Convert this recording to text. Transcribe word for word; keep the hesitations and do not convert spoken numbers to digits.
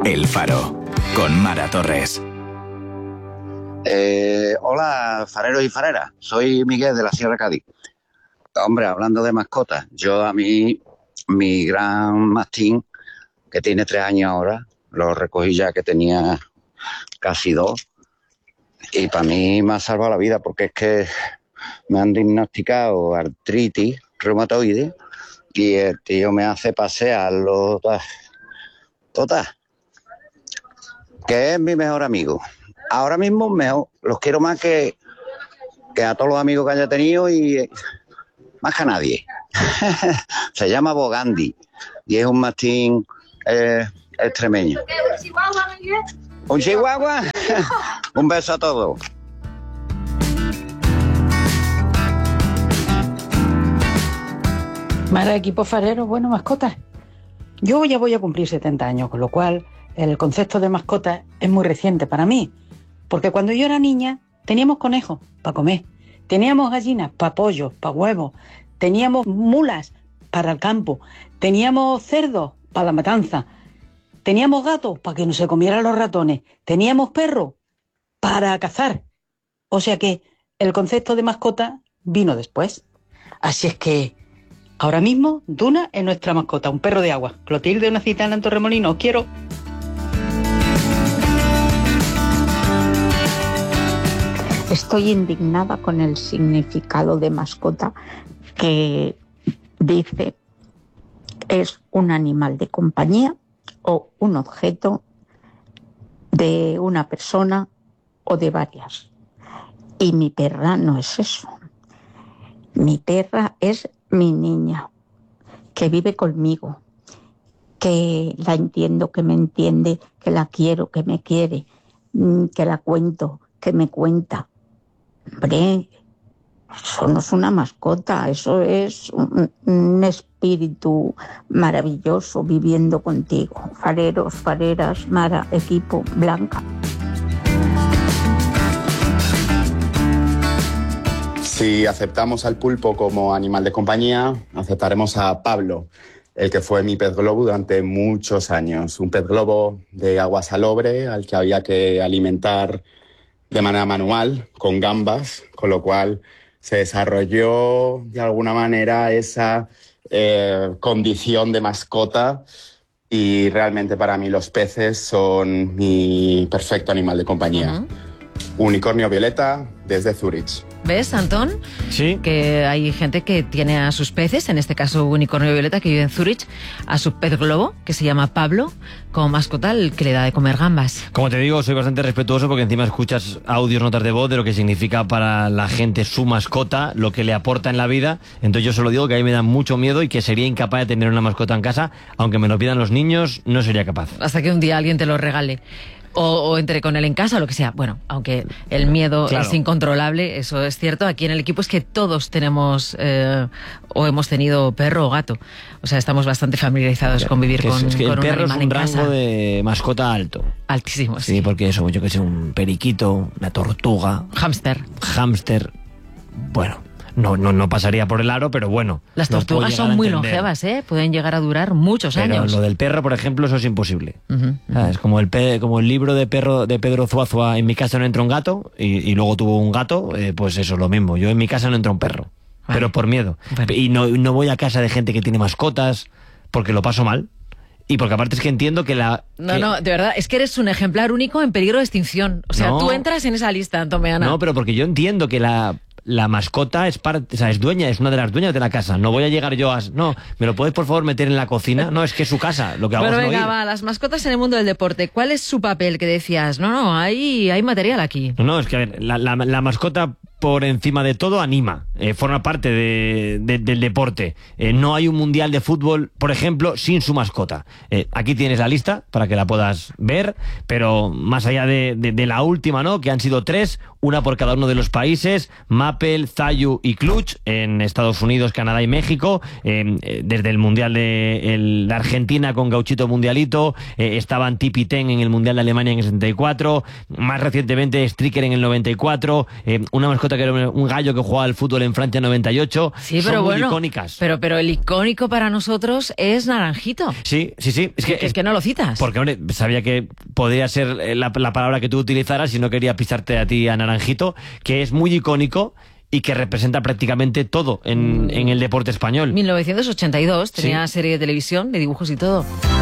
El Faro, con Mara Torres. Eh, hola, fareros y fareras. Soy Miguel de la Sierra Cádiz. Hombre, hablando de mascotas, yo a mí, mi gran mastín, que tiene tres años ahora, lo recogí ya que tenía casi dos, y para mí me ha salvado la vida, porque es que me han diagnosticado artritis reumatoide y el tío me hace pasearlo, total, total, que es mi mejor amigo. Ahora mismo mejor, los quiero más que, que a todos los amigos que haya tenido y más que a nadie. Se llama Bogandi y es un mastín eh, extremeño. ¿Un chihuahua, Miguel? ¿Un chihuahua? Un beso a todos. Mara, equipo farero, bueno, mascotas. Yo ya voy a cumplir setenta años, con lo cual el concepto de mascota es muy reciente para mí. Porque cuando yo era niña teníamos conejos para comer, teníamos gallinas para pollo, para huevos, teníamos mulas para el campo, teníamos cerdos para la matanza, teníamos gatos para que no se comieran los ratones, teníamos perros para cazar. O sea que el concepto de mascota vino después. Así es que ahora mismo Duna es nuestra mascota, un perro de agua. Clotilde, una citana en Torremolinos, os quiero. Estoy indignada con el significado de mascota que dice es un animal de compañía o un objeto de una persona o de varias. Y mi perra no es eso. Mi perra es mi niña, que vive conmigo, que la entiendo, que me entiende, que la quiero, que me quiere, que la cuento, que me cuenta. Hombre, eso no es una mascota, eso es un, un espíritu maravilloso viviendo contigo. Fareros, fareras, Mara, equipo, Blanca. Si aceptamos al pulpo como animal de compañía, aceptaremos a Pablo, el que fue mi pez globo durante muchos años. Un pez globo de agua salobre al que había que alimentar de manera manual, con gambas, con lo cual se desarrolló de alguna manera esa eh, condición de mascota y realmente para mí los peces son mi perfecto animal de compañía. Uh-huh. Unicornio violeta desde Zurich. ¿Ves, Antón? Sí. Que hay gente que tiene a sus peces, en este caso unicornio violeta, que vive en Zurich, a su pez globo, que se llama Pablo, como mascota, el que le da de comer gambas. Como te digo, soy bastante respetuoso porque encima escuchas audios, notas de voz de lo que significa para la gente su mascota, lo que le aporta en la vida. Entonces yo solo digo que a mí me da mucho miedo y que sería incapaz de tener una mascota en casa, aunque me lo pidan los niños, no sería capaz. Hasta que un día alguien te lo regale. O, o entre con él en casa o lo que sea. Bueno, aunque el miedo claro. es incontrolable, eso es cierto. Aquí en el equipo es que todos tenemos eh, o hemos tenido perro o gato. O sea, estamos bastante familiarizados con vivir que con, es, es que con el un perro animal es un en rango casa. De mascota alto. Altísimo, sí. Sí, porque eso, yo que sé, un periquito, una tortuga. Hámster. Hámster. Bueno, no, no, no pasaría por el aro, pero bueno. Las tortugas son muy longevas, ¿eh? Pueden llegar a durar muchos pero años. Lo del perro, por ejemplo, eso es imposible. Uh-huh, uh-huh. Es como el, pe como el libro de perro de Pedro Zuazua, en mi casa no entra un gato, y, y luego tuvo un gato, eh, pues eso es lo mismo. Yo en mi casa no entra un perro, vale. Pero por miedo. Bueno. Y no, no voy a casa de gente que tiene mascotas, porque lo paso mal. Y porque aparte es que entiendo que la... No, que... no, de verdad, es que eres un ejemplar único en peligro de extinción. O sea, no, tú entras en esa lista, Antomeana. No, pero porque yo entiendo que la... La mascota es parte, o sea, es dueña, es una de las dueñas de la casa. No voy a llegar yo a... No, ¿me lo puedes por favor meter en la cocina? No, es que es su casa, lo que hago bueno, es no venga, ir. va, las mascotas en el mundo del deporte. ¿Cuál es su papel? Que decías, no, no, hay, hay material aquí. No, no, es que a ver, la, la, la mascota por encima de todo anima, eh, forma parte de, de, del deporte. Eh, no hay un mundial de fútbol, por ejemplo, sin su mascota. Eh, aquí tienes la lista para que la puedas ver, pero más allá de, de, de la última, ¿no? Que han sido tres, una por cada uno de los países, Mappel, Zayu y Clutch, en Estados Unidos, Canadá y México, eh, desde el mundial de, el, de Argentina con Gauchito Mundialito, eh, estaban Tipi Ten en el mundial de Alemania en el sesenta y cuatro, más recientemente Stricker en el noventa y cuatro, eh, una mascota mascota que era un gallo que jugaba al fútbol en Francia noventa y ocho. Sí, Son pero muy bueno, icónicas. Pero, pero el icónico para nosotros es Naranjito. Sí, sí, sí. Es que, es, es que no lo citas. Porque, hombre, sabía que podría ser la, la palabra que tú utilizaras y no quería pisarte a ti a Naranjito, que es muy icónico y que representa prácticamente todo en, en el deporte español. mil novecientos ochenta y dos, tenía Sí. serie de televisión, de dibujos y todo.